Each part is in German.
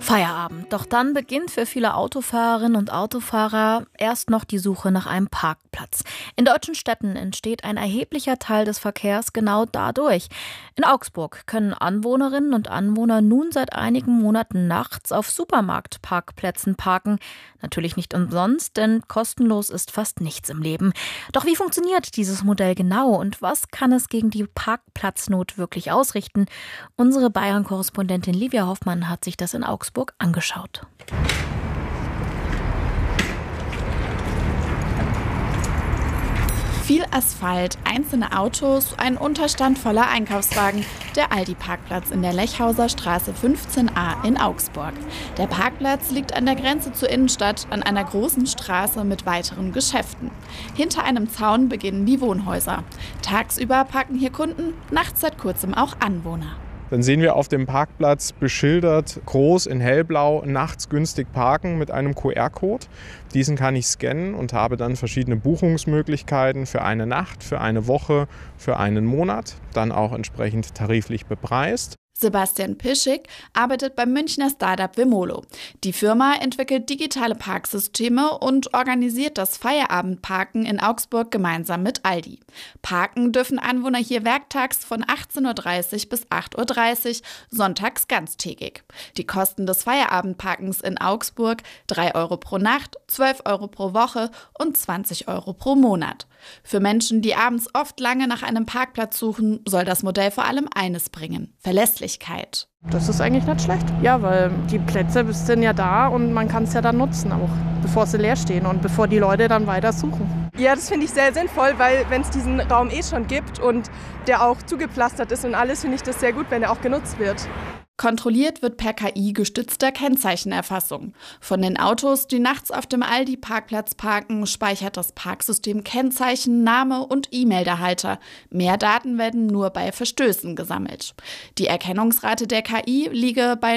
Feierabend. Doch dann beginnt für viele Autofahrerinnen und Autofahrer erst noch die Suche nach einem Parkplatz. In deutschen Städten entsteht ein erheblicher Teil des Verkehrs genau dadurch. In Augsburg können Anwohnerinnen und Anwohner nun seit einigen Monaten nachts auf Supermarktparkplätzen parken. Natürlich nicht umsonst, denn kostenlos ist fast nichts im Leben. Doch wie funktioniert dieses Modell genau und was kann es gegen die Parkplatznot wirklich ausrichten? Unsere Bayern-Korrespondentin Livia Hoffmann hat sich das in Augsburg angeschaut. Viel Asphalt, einzelne Autos, ein Unterstand voller Einkaufswagen. Der Aldi-Parkplatz in der Lechhauser Straße 15a in Augsburg. Der Parkplatz liegt an der Grenze zur Innenstadt, an einer großen Straße mit weiteren Geschäften. Hinter einem Zaun beginnen die Wohnhäuser. Tagsüber parken hier Kunden, nachts seit kurzem auch Anwohner. Dann sehen wir auf dem Parkplatz beschildert, groß in hellblau, nachts günstig parken mit einem QR-Code. Diesen kann ich scannen und habe dann verschiedene Buchungsmöglichkeiten für eine Nacht, für eine Woche, für einen Monat, dann auch entsprechend tariflich bepreist. Sebastian Pischig arbeitet beim Münchner Startup Vemolo. Die Firma entwickelt digitale Parksysteme und organisiert das Feierabendparken in Augsburg gemeinsam mit Aldi. Parken dürfen Anwohner hier werktags von 18:30 Uhr bis 8:30 Uhr, sonntags ganztägig. Die Kosten des Feierabendparkens in Augsburg: 3 Euro pro Nacht, 12 Euro pro Woche und 20 Euro pro Monat. Für Menschen, die abends oft lange nach einem Parkplatz suchen, soll das Modell vor allem eines bringen: Verlässlichkeit. Das ist eigentlich nicht schlecht. Ja, weil die Plätze sind ja da und man kann es ja dann nutzen, auch bevor sie leer stehen und bevor die Leute dann weiter suchen. Ja, das finde ich sehr sinnvoll, weil wenn es diesen Raum schon gibt und der auch zugepflastert ist und alles, finde ich das sehr gut, wenn er auch genutzt wird. Kontrolliert wird per KI-gestützter Kennzeichenerfassung. Von den Autos, die nachts auf dem Aldi-Parkplatz parken, speichert das Parksystem Kennzeichen, Name und E-Mail der Halter. Mehr Daten werden nur bei Verstößen gesammelt. Die Erkennungsrate der KI liege bei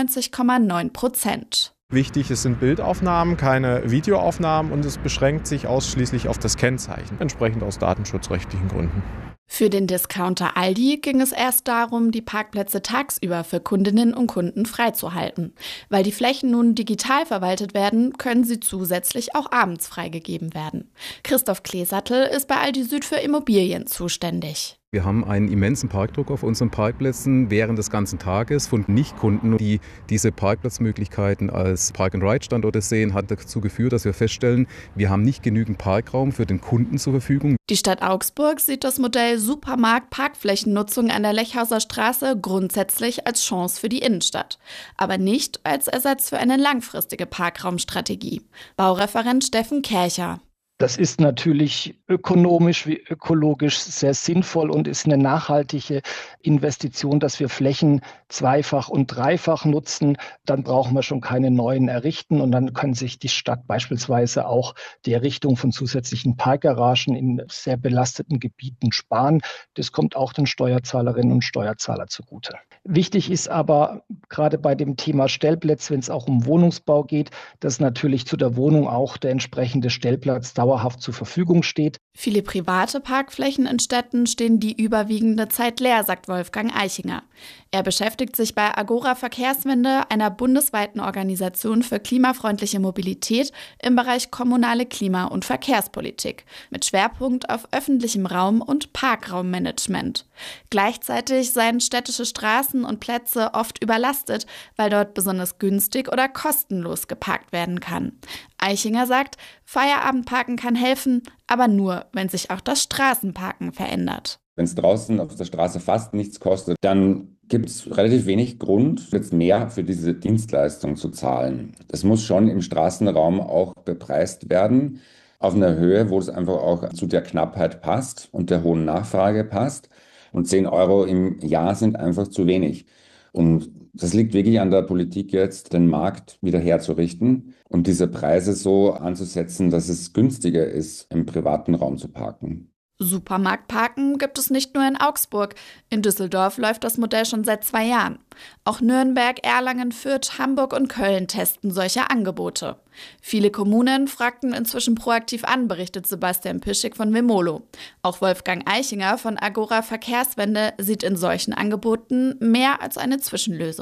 99,9%. Wichtig, es sind Bildaufnahmen, keine Videoaufnahmen und es beschränkt sich ausschließlich auf das Kennzeichen, entsprechend aus datenschutzrechtlichen Gründen. Für den Discounter Aldi ging es erst darum, die Parkplätze tagsüber für Kundinnen und Kunden freizuhalten. Weil die Flächen nun digital verwaltet werden, können sie zusätzlich auch abends freigegeben werden. Christoph Kleesattel ist bei Aldi Süd für Immobilien zuständig. Wir haben einen immensen Parkdruck auf unseren Parkplätzen während des ganzen Tages von Nichtkunden, die diese Parkplatzmöglichkeiten als Park-and-Ride-Standorte sehen, hat dazu geführt, dass wir feststellen, wir haben nicht genügend Parkraum für den Kunden zur Verfügung. Die Stadt Augsburg sieht das Modell Supermarkt-Parkflächennutzung an der Lechhauser Straße grundsätzlich als Chance für die Innenstadt, aber nicht als Ersatz für eine langfristige Parkraumstrategie. Baureferent Steffen Kercher. Das ist natürlich ökonomisch wie ökologisch sehr sinnvoll und ist eine nachhaltige Investition, dass wir Flächen zweifach und dreifach nutzen. Dann brauchen wir schon keine neuen errichten und dann kann sich die Stadt beispielsweise auch die Errichtung von zusätzlichen Parkgaragen in sehr belasteten Gebieten sparen. Das kommt auch den Steuerzahlerinnen und Steuerzahler zugute. Wichtig ist aber gerade bei dem Thema Stellplätze, wenn es auch um Wohnungsbau geht, dass natürlich zu der Wohnung auch der entsprechende Stellplatz dauerhaft zur Verfügung steht. Viele private Parkflächen in Städten stehen die überwiegende Zeit leer, sagt Wolfgang Eichinger. Er beschäftigt sich bei Agora Verkehrswende, einer bundesweiten Organisation für klimafreundliche Mobilität im Bereich kommunale Klima- und Verkehrspolitik, mit Schwerpunkt auf öffentlichem Raum und Parkraummanagement. Gleichzeitig seien städtische Straßen und Plätze oft überlastet, weil dort besonders günstig oder kostenlos geparkt werden kann. Eichinger sagt, Feierabendparken kann helfen, aber nur, wenn sich auch das Straßenparken verändert. Wenn es draußen auf der Straße fast nichts kostet, dann gibt es relativ wenig Grund, jetzt mehr für diese Dienstleistung zu zahlen. Das muss schon im Straßenraum auch bepreist werden, auf einer Höhe, wo es einfach auch zu der Knappheit passt und der hohen Nachfrage passt. Und 10 Euro im Jahr sind einfach zu wenig. Und das liegt wirklich an der Politik jetzt, den Markt wieder herzurichten und diese Preise so anzusetzen, dass es günstiger ist, im privaten Raum zu parken. Supermarktparken gibt es nicht nur in Augsburg. In Düsseldorf läuft das Modell schon seit 2 Jahren. Auch Nürnberg, Erlangen, Fürth, Hamburg und Köln testen solche Angebote. Viele Kommunen fragten inzwischen proaktiv an, berichtet Sebastian Pischig von Vemolo. Auch Wolfgang Eichinger von Agora Verkehrswende sieht in solchen Angeboten mehr als eine Zwischenlösung.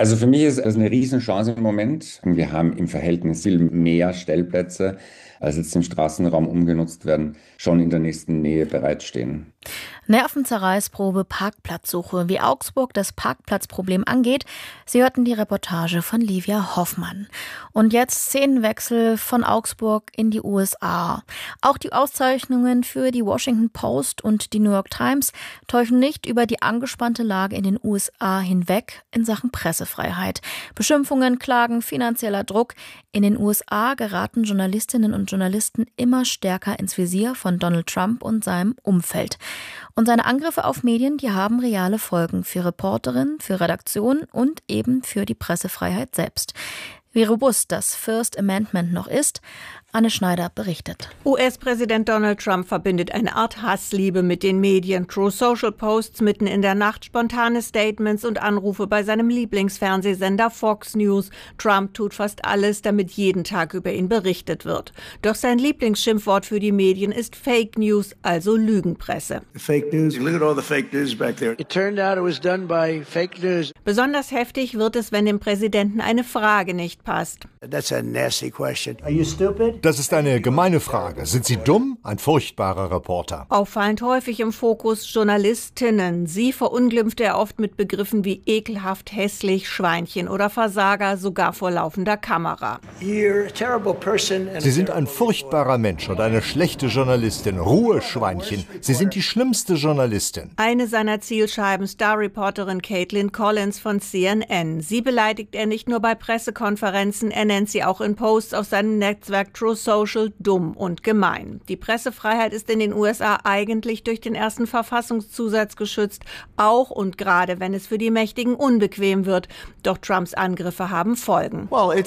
Also für mich ist das eine Riesenchance im Moment. Wir haben im Verhältnis viel mehr Stellplätze, als jetzt im Straßenraum umgenutzt werden, schon in der nächsten Nähe bereitstehen. Nervenzerreißprobe Parkplatzsuche, wie Augsburg das Parkplatzproblem angeht. Sie hörten die Reportage von Livia Hoffmann. Und jetzt Szenenwechsel von Augsburg in die USA. Auch die Auszeichnungen für die Washington Post und die New York Times täuschen nicht über die angespannte Lage in den USA hinweg in Sachen Pressefreiheit. Beschimpfungen, Klagen, finanzieller Druck. In den USA geraten Journalistinnen und Journalisten immer stärker ins Visier von Donald Trump und seinem Umfeld. Und seine Angriffe auf Medien, die haben reale Folgen für Reporterinnen, für Redaktionen und eben für die Pressefreiheit selbst. Wie robust das First Amendment noch ist, Anne Schneider berichtet. US-Präsident Donald Trump verbindet eine Art Hassliebe mit den Medien. True Social Posts mitten in der Nacht, spontane Statements und Anrufe bei seinem Lieblingsfernsehsender Fox News. Trump tut fast alles, damit jeden Tag über ihn berichtet wird. Doch sein Lieblingsschimpfwort für die Medien ist Fake News, also Lügenpresse. Fake news. Look at all the fake news back there. It turned out it was done by fake news. Besonders heftig wird es, wenn dem Präsidenten eine Frage nicht passt. That's a nasty question. Are you stupid? Das ist eine gemeine Frage. Sind Sie dumm? Ein furchtbarer Reporter. Auffallend häufig im Fokus Journalistinnen. Sie verunglimpft er oft mit Begriffen wie ekelhaft, hässlich, Schweinchen oder Versager, sogar vor laufender Kamera. You're a terrible person. Sie sind ein furchtbarer Mensch und eine schlechte Journalistin. Ruhe, Schweinchen. Sie sind die schlimmste Journalistin. Eine seiner Zielscheiben, Star-Reporterin Caitlin Collins von CNN. Sie beleidigt er nicht nur bei Pressekonferenzen, er nennt sie auch in Posts auf seinem Netzwerk True Social dumm und gemein. Die Pressefreiheit ist in den USA eigentlich durch den ersten Verfassungszusatz geschützt, auch und gerade wenn es für die Mächtigen unbequem wird. Doch Trumps Angriffe haben Folgen.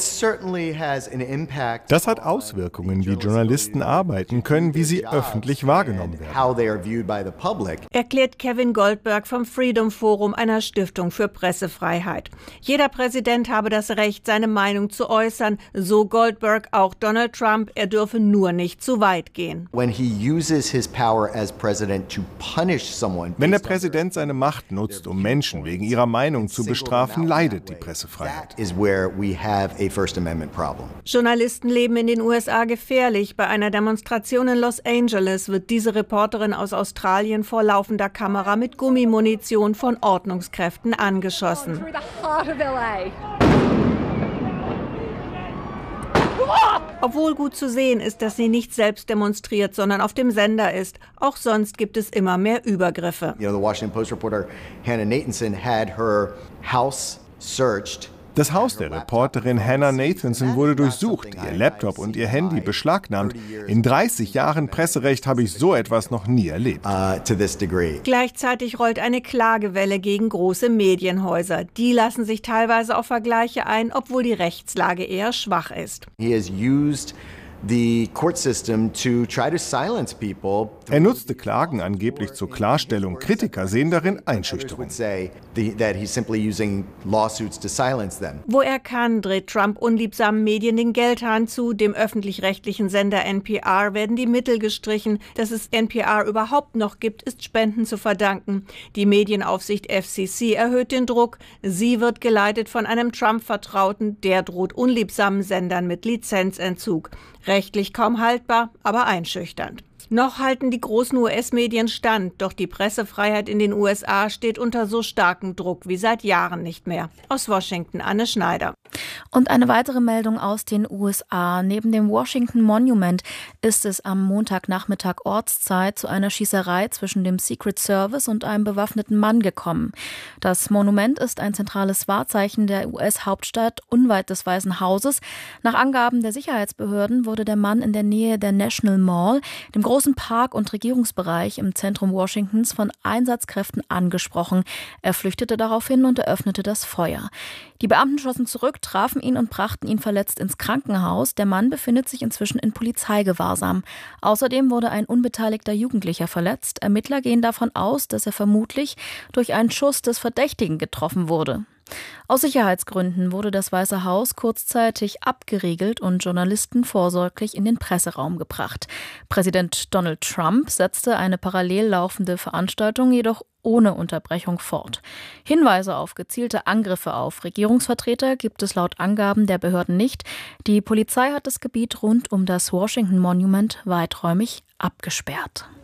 Das hat Auswirkungen, wie Journalisten arbeiten können, wie sie öffentlich wahrgenommen werden. Erklärt Kevin Goldberg vom Freedom Forum, einer Stiftung für Pressefreiheit. Jeder Präsident habe das Recht, seine Meinung zu äußern, so Goldberg auch Donald Trump, er dürfe nur nicht zu weit gehen. Wenn der Präsident seine Macht nutzt, um Menschen wegen ihrer Meinung zu bestrafen, leidet die Pressefreiheit. Journalisten leben in den USA gefährlich. Bei einer Demonstration in Los Angeles wird diese Reporterin aus Australien vor laufender Kamera mit Gummimunition von Ordnungskräften angeschossen. Obwohl gut zu sehen ist, dass sie nicht selbst demonstriert, sondern auf dem Sender ist. Auch sonst gibt es immer mehr Übergriffe. The Washington Post reporter Hannah Nathanson had her house searched. Das Haus der Reporterin Hannah Nathanson wurde durchsucht, ihr Laptop und ihr Handy beschlagnahmt. In 30 Jahren Presserecht habe ich so etwas noch nie erlebt. Gleichzeitig rollt eine Klagewelle gegen große Medienhäuser. Die lassen sich teilweise auf Vergleiche ein, obwohl die Rechtslage eher schwach ist. Er nutzte Klagen angeblich zur Klarstellung. Kritiker sehen darin Einschüchterung. Wo er kann, dreht Trump unliebsamen Medien den Geldhahn zu. Dem öffentlich-rechtlichen Sender NPR werden die Mittel gestrichen. Dass es NPR überhaupt noch gibt, ist Spenden zu verdanken. Die Medienaufsicht FCC erhöht den Druck. Sie wird geleitet von einem Trump-Vertrauten. Der droht unliebsamen Sendern mit Lizenzentzug. Rechtlich kaum haltbar, aber einschüchternd. Noch halten die großen US-Medien stand, doch die Pressefreiheit in den USA steht unter so starkem Druck wie seit Jahren nicht mehr. Aus Washington, Anne Schneider. Und eine weitere Meldung aus den USA. Neben dem Washington Monument ist es am Montagnachmittag Ortszeit zu einer Schießerei zwischen dem Secret Service und einem bewaffneten Mann gekommen. Das Monument ist ein zentrales Wahrzeichen der US-Hauptstadt unweit des Weißen Hauses. Nach Angaben der Sicherheitsbehörden wurde der Mann in der Nähe der National Mall, dem großen Park- und Regierungsbereich im Zentrum Washingtons, von Einsatzkräften angesprochen. Er flüchtete daraufhin und eröffnete das Feuer. Die Beamten schossen zurück, trafen ihn und brachten ihn verletzt ins Krankenhaus. Der Mann befindet sich inzwischen in Polizeigewahrsam. Außerdem wurde ein unbeteiligter Jugendlicher verletzt. Ermittler gehen davon aus, dass er vermutlich durch einen Schuss des Verdächtigen getroffen wurde. Aus Sicherheitsgründen wurde das Weiße Haus kurzzeitig abgeriegelt und Journalisten vorsorglich in den Presseraum gebracht. Präsident Donald Trump setzte eine parallel laufende Veranstaltung jedoch ohne Unterbrechung fort. Hinweise auf gezielte Angriffe auf Regierungsvertreter gibt es laut Angaben der Behörden nicht. Die Polizei hat das Gebiet rund um das Washington Monument weiträumig abgesperrt.